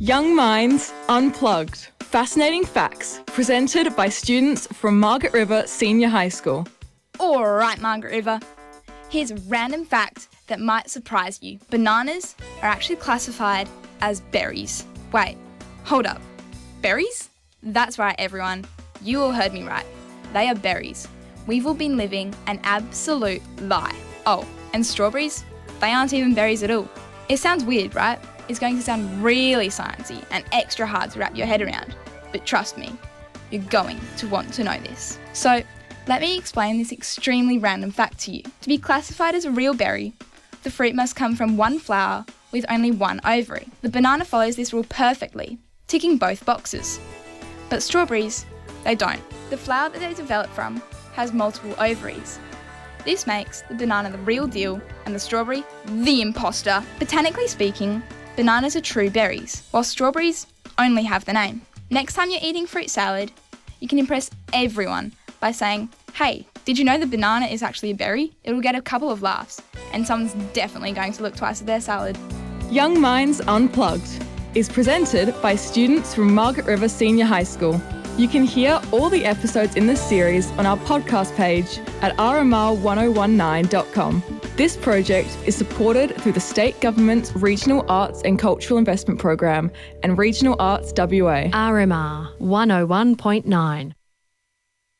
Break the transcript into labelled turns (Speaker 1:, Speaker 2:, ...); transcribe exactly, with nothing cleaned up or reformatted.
Speaker 1: Young Minds Unplugged. Fascinating facts presented by students from Margaret River Senior High School.
Speaker 2: All right, Margaret River. Here's a random fact that might surprise you. Bananas are actually classified as berries. Wait, hold up. Berries? That's right, everyone. You all heard me right. They are berries. We've all been living an absolute lie. Oh, and strawberries? They aren't even berries at all. It sounds weird, right? It's going to sound really sciencey and extra hard to wrap your head around. But trust me, you're going to want to know this. So, let me explain this extremely random fact to you. To be classified as a real berry, the fruit must come from one flower with only one ovary. The banana follows this rule perfectly, ticking both boxes. But strawberries, they don't. The flower that they develop from has multiple ovaries. This makes the banana the real deal and the strawberry the imposter. Botanically speaking, bananas are true berries, while strawberries only have the name. Next time you're eating fruit salad, you can impress everyone by saying, hey, did you know the banana is actually a berry? It'll get a couple of laughs, and someone's definitely going to look twice at their salad.
Speaker 1: Young Minds Unplugged is presented by students from Margaret River Senior High School. You can hear all the episodes in this series on our podcast page at r m r one oh one nine dot com. This project is supported through the State Government's Regional Arts and Cultural Investment Program and Regional Arts W A.
Speaker 3: R M R one oh one point nine.